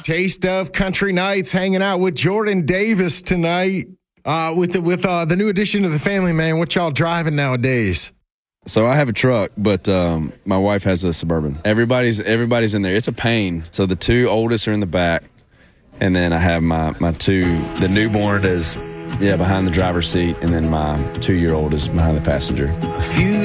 Taste of Country Nights, hanging out with Jordan Davis tonight with the new addition to the family, man. What y'all driving nowadays? So I have a truck, but my wife has a Suburban. Everybody's in there. It's a pain. So the two oldest are in the back, and then I have my two. The newborn is behind the driver's seat, and then my 2-year-old is behind the passenger. A few